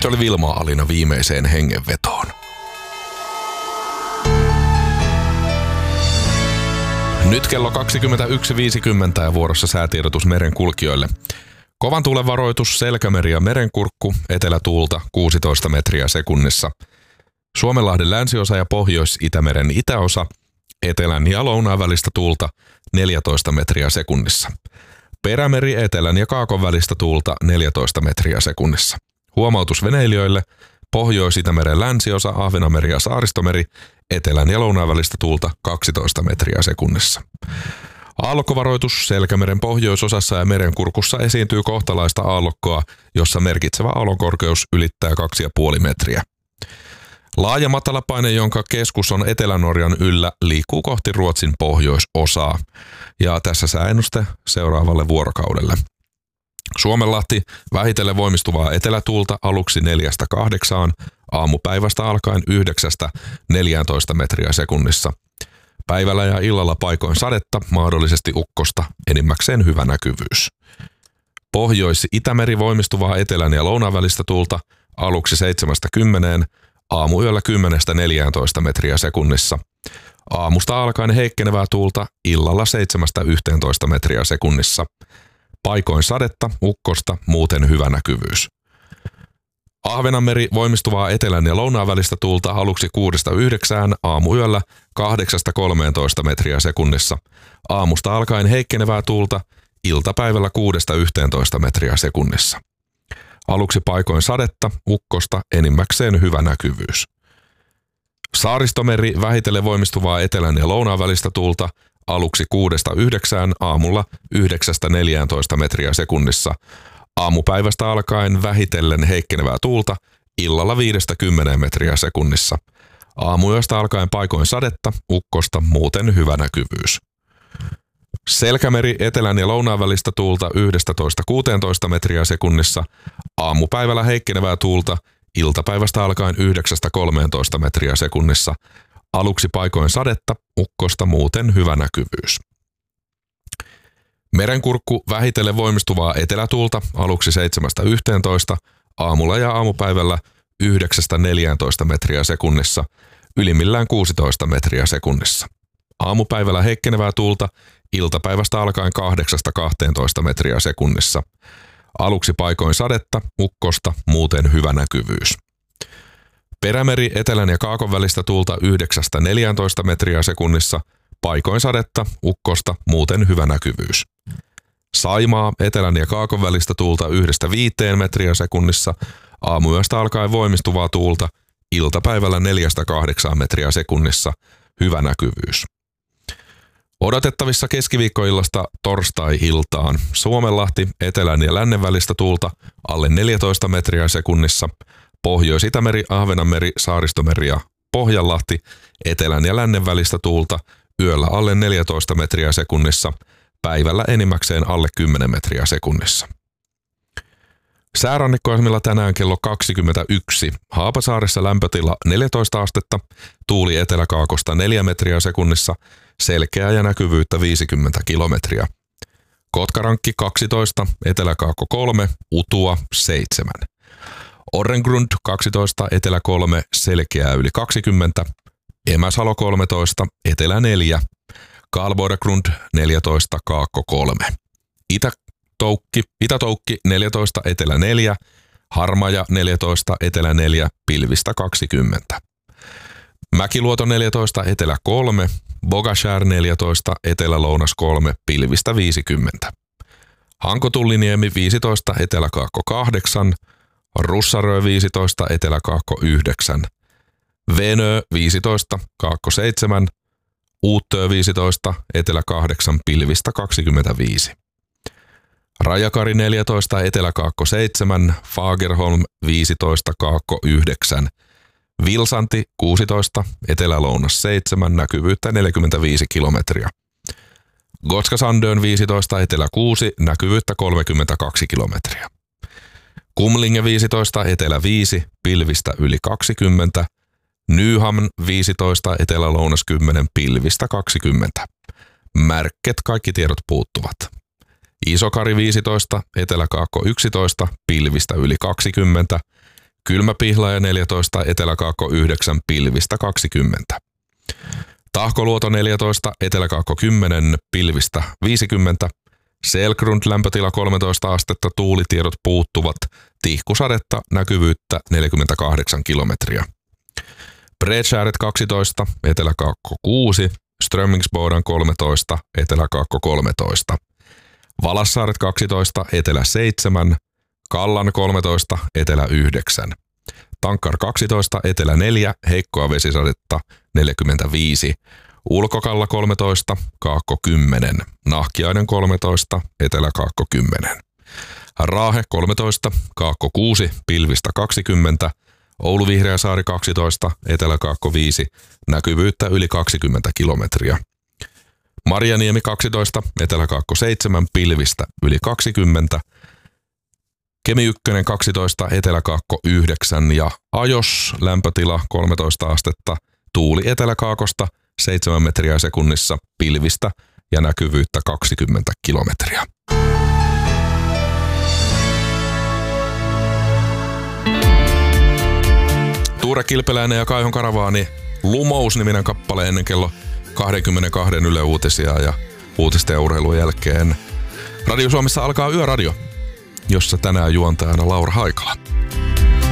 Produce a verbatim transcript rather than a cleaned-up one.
Se oli Vilma-Alina viimeiseen hengenvetoon. Nyt kello kaksikymmentäyksi viisikymmentä ja vuorossa säätiedotus merenkulkijoille. Kovan tuulen varoitus Selkämeri ja Merenkurkku, etelätuulta kuusitoista metriä sekunnissa. Suomenlahden länsiosa ja Pohjois-Itämeren itäosa, etelän ja lounaan välistä tuulta neljätoista metriä sekunnissa. Perämeri etelän ja kaakon välistä tuulta neljätoista metriä sekunnissa. Huomautus veneilijöille: Pohjois-Itämeren länsiosa, Ahvenanmeri ja Saaristomeri, etelän ja lounaan välistä tuulta kaksitoista metriä sekunnissa. Aallokkovaroitus Selkämeren pohjoisosassa ja Merenkurkussa esiintyy kohtalaista aallokkoa, jossa merkitsevä aallonkorkeus ylittää kaksi pilkku viisi metriä. Laaja matalapaine, jonka keskus on Etelä-Norjan yllä, liikkuu kohti Ruotsin pohjoisosaa. Ja tässä sääennuste seuraavalle vuorokaudelle. Suomenlahti vähitellen voimistuvaa etelätuulta aluksi neljästä kahdeksaan, aamupäivästä alkaen yhdeksästä neljääntoista metriä sekunnissa. Päivällä ja illalla paikoin sadetta, mahdollisesti ukkosta, enimmäkseen hyvä näkyvyys. Pohjois-Itämeri voimistuvaa etelän ja lounaan välistä tuulta aluksi seitsemästä kymmeneen, aamuyöllä kymmenestä neljääntoista metriä sekunnissa. Aamusta alkaen heikkenevää tuulta, illalla seitsemästä yhteentoista metriä sekunnissa. Paikoin sadetta, ukkosta, muuten hyvä näkyvyys. Ahvenanmeri voimistuvaa etelän ja lounaan välistä tuulta aluksi kuudesta yhdeksään, aamuyöllä kahdeksasta kolmeentoista metriä sekunnissa. Aamusta alkaen heikkenevää tuulta, iltapäivällä kuudesta yhteentoista metriä sekunnissa. Aluksi paikoin sadetta, ukkosta, enimmäkseen hyvä näkyvyys. Saaristomeri vähitellen voimistuvaa etelän ja lounaan välistä tuulta aluksi kuudesta yhdeksään, aamulla yhdeksästä neljääntoista metriä sekunnissa. Aamupäivästä alkaen vähitellen heikkenevää tuulta, illalla viidestä kymmeneen metriä sekunnissa. Aamuyöstä alkaen paikoin sadetta, ukkosta, muuten hyvä näkyvyys. Selkämeri etelän ja lounaan välistä tuulta yksitoista kuusitoista metriä sekunnissa. Aamupäivällä heikkenevää tuulta, iltapäivästä alkaen yhdeksästä kolmeentoista metriä sekunnissa. Aluksi paikoin sadetta, ukkosta, muuten hyvä näkyvyys. Merenkurkku vähitellen voimistuvaa etelätuulta aluksi seitsemästä yhteentoista, aamulla ja aamupäivällä yhdeksästä neljääntoista metriä sekunnissa, ylimmillään kuusitoista metriä sekunnissa. Aamupäivällä heikkenevää tuulta, iltapäivästä alkaen kahdeksasta kahteentoista metriä sekunnissa. Aluksi paikoin sadetta, ukkosta, muuten hyvä näkyvyys. Perämeri etelän ja kaakon välistä tuulta yhdeksästä neljääntoista metriä sekunnissa, paikoin sadetta, ukkosta, muuten hyvä näkyvyys. Saimaa etelän ja kaakon välistä tuulta yhdestä viiteen metriä sekunnissa, aamuyöstä alkaen voimistuvaa tuulta, iltapäivällä neljästä kahdeksaan metriä sekunnissa, hyvä näkyvyys. Odotettavissa keskiviikkoillasta torstai-iltaan Suomenlahti etelän ja lännen välistä tuulta alle neljätoista metriä sekunnissa, Pohjois-Itämeri, Ahvenanmeri, Saaristomeri ja Pohjanlahti etelän ja lännen välistä tuulta yöllä alle neljätoista metriä sekunnissa, päivällä enimmäkseen alle kymmenen metriä sekunnissa. Säärannikkoasemilla tänään kello kaksikymmentäyksi. Haapasaaressa lämpötila neljätoista astetta, tuuli eteläkaakosta neljä metriä sekunnissa, selkeää ja näkyvyyttä viisikymmentä kilometriä. Kotkarankki kaksitoista, eteläkaakko kolme, Utua seitsemän. Orrengrund kaksitoista, etelä kolme, selkeää yli kaksikymmentä. Emäsalo kolmetoista, etelä neljä. Karlborgrund neljätoista, kaakko kolme. Itä-Toukki, Itä-Toukki neljätoista, etelä neljä. Harmaja neljätoista, etelä neljä, pilvistä kaksikymmentä. Mäkiluoto neljätoista, etelä kolme. Bogashär neljätoista, etelä-lounas kolme, pilvistä viisikymmentä. Hankotulliniemi viisitoista, eteläkaakko kahdeksan. Russarö viisitoista, eteläkaakko yhdeksän. Venö viisitoista, kaakko seitsemän. Uuttöö viisitoista, etelä kahdeksan, pilvistä kaksikymmentäviisi. Rajakari neljätoista, eteläkaakko seitsemän. Fagerholm viisitoista, kaakko yhdeksän. Vilsanti kuusitoista, etelä-lounas seitsemän, näkyvyyttä neljäkymmentäviisi kilometriä. Gotska Sandön viisitoista, etelä kuusi, näkyvyyttä kolmekymmentäkaksi kilometriä. Kumlinge viisitoista, etelä viisi, pilvistä yli kaksikymmentä. Nyhamn viisitoista, etelä-lounas kymmenen, pilvistä kaksikymmentä. Märket, kaikki tiedot puuttuvat. Isokari viisitoista, eteläkaakko yksitoista, pilvistä yli kaksikymmentä. Kylmäpihlaja neljätoista, Etelä-Kaakko yhdeksän, pilvistä kaksikymmentä. Tahkoluoto neljätoista, Etelä-Kaakko kymmenen, pilvistä viisikymmentä. Selgrund lämpötila kolmetoista astetta, tuulitiedot puuttuvat, tihkusadetta, näkyvyyttä neljäkymmentäkahdeksan kilometriä. Bredskäret kaksitoista, Etelä-Kaakko kuusi, Strömmingsboden kolmetoista, Etelä-Kaakko kolmetoista. Valassaaret kaksitoista, Etelä seitsemän, Kallan kolmetoista, Etelä yhdeksän. Tankkar kaksitoista, Etelä neljä, heikkoa vesisadetta neljäkymmentäviisi. Ulkokalla kolmetoista, Kaakko kymmenen. Nahkiainen kolmetoista, Etelä-Kaakko kymmenen. Raahe kolmetoista, Kaakko kuusi, pilvistä kaksikymmentä. Oulu Vihreäsaari kaksitoista, Etelä-Kaakko viisi, näkyvyyttä yli kaksikymmentä kilometriä. Marjaniemi kaksitoista, Etelä-Kaakko seitsemän, pilvistä yli kaksikymmentä. Kemi yksi kaksitoista, Etelä-Kaakko yhdeksän ja Ajos lämpötila kolmetoista astetta, tuuli Etelä-Kaakosta seitsemän metriä sekunnissa, pilvistä ja näkyvyyttä kaksikymmentä kilometriä. Tuure Kilpeläinen ja Kaihon Karavaani, Lumous-niminen kappale ennen kello kaksikymmentäkaksi Yle Uutisia ja uutisten ja urheilun jälkeen. Radio Suomessa alkaa Yöradio, jossa tänään juontajana Laura Haikala.